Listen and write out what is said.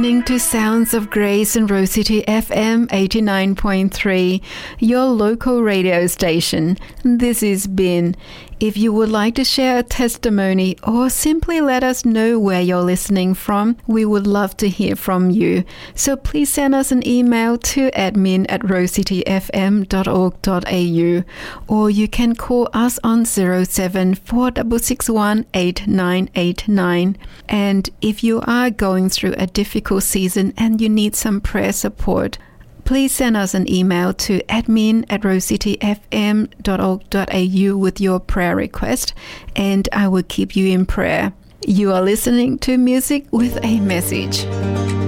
Listening to Sounds of Grace and Rose City FM 89.3, your local radio station. This is Bin. If you would like to share a testimony or simply let us know where you're listening from, we would love to hear from you. So please send us an email to admin@rosecityfm.org.au, or you can call us on 0746618989. And if you are going through a difficult season and you need some prayer support, please send us an email to admin@rosecityfm.org.au with your prayer request, and I will keep you in prayer. You are listening to Music with a Message.